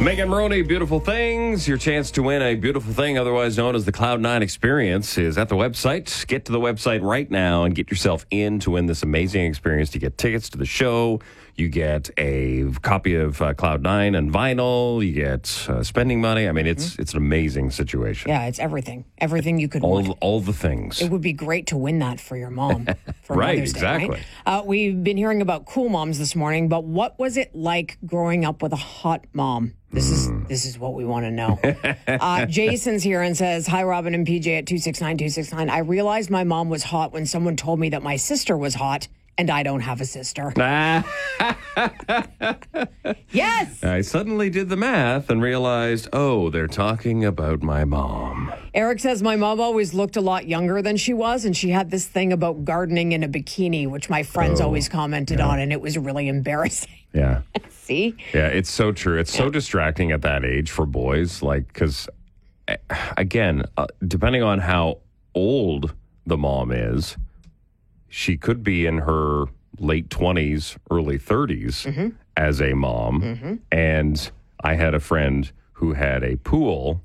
Megan Maroney, Beautiful Things. Your chance to win a beautiful thing, otherwise known as the Cloud9 Experience, is at the website. Get to the website right now and get yourself in to win this amazing experience. You get tickets to the show. You get a copy of Cloud9 and vinyl. You get spending money. I mean, it's an amazing situation. Yeah, it's everything. Everything you could want. All the things. It would be great to win that for your mom. For Right, Mother's Day, exactly. right? We've been hearing about cool moms this morning, but what was it like growing up with a hot mom? This is what we want to know. Jason's here and says, "Hi, Robin and PJ at 269-269. I realized my mom was hot when someone told me that my sister was hot, and I don't have a sister." Yes! I suddenly did the math and realized, they're talking about my mom. Eric says, my mom always looked a lot younger than she was, and she had this thing about gardening in a bikini, which my friends always commented on, and it was really embarrassing. Yeah. See? Yeah, it's so true. It's so distracting at that age for boys. Like, because, again, depending on how old the mom is, she could be in her late 20s, early 30s as a mom. And I had a friend who had a pool,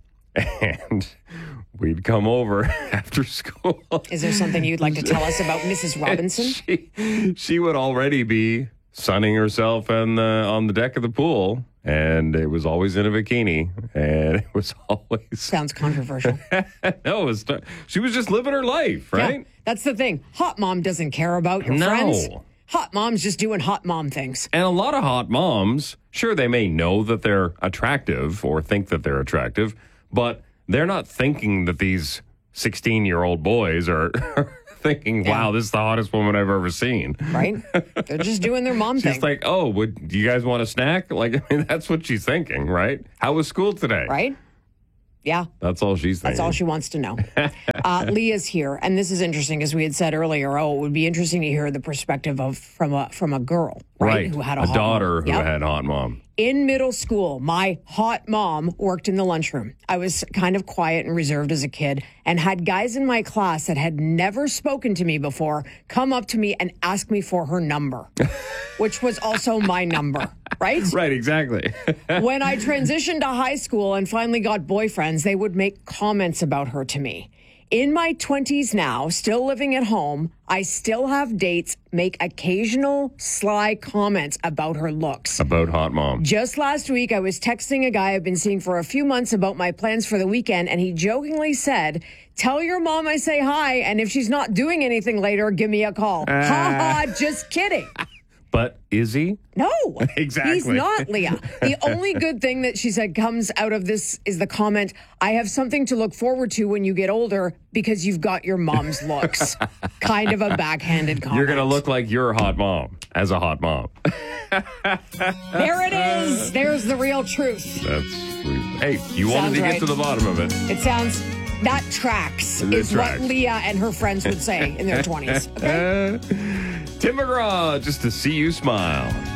and we'd come over after school. Is there something you'd like to tell us about Mrs. Robinson? She would already be sunning herself on the deck of the pool, and it was always in a bikini, and it was always... Sounds controversial. No, she was just living her life, right? Yeah, that's the thing. Hot mom doesn't care about your friends. Hot mom's just doing hot mom things. And a lot of hot moms, sure, they may know that they're attractive or think that they're attractive, but they're not thinking that these 16-year-old boys are thinking, wow, this is the hottest woman I've ever seen. Right? They're just doing their mom thing. She's like, do you guys want a snack? Like, I mean, that's what she's thinking, right? How was school today? Right? Yeah. That's all she's thinking. That's all she wants to know. Leah's here, and this is interesting, as we had said earlier. It would be interesting to hear the perspective from a girl, right? Who had a hot daughter mom. who had hot mom. In middle school, my hot mom worked in the lunchroom. I was kind of quiet and reserved as a kid, and had guys in my class that had never spoken to me before come up to me and ask me for her number, which was also my number, right? Right, exactly. When I transitioned to high school and finally got boyfriends, they would make comments about her to me. In my 20s now, still living at home, I still have dates make occasional sly comments about her looks. About hot mom. Just last week, I was texting a guy I've been seeing for a few months about my plans for the weekend, and he jokingly said, "Tell your mom I say hi, and if she's not doing anything later, give me a call." Ha ha, just kidding. But is he? No. Exactly. He's not, Leah. The only good thing that she said comes out of this is the comment, "I have something to look forward to when you get older because you've got your mom's looks." Kind of a backhanded comment. You're going to look like you're a hot mom, as a hot mom. There it is. There's the real truth. Hey, you wanted to get to the bottom of it. It sounds... That tracks is what Leah and her friends would say in their 20s. Okay? Tim McGraw, just to see you smile.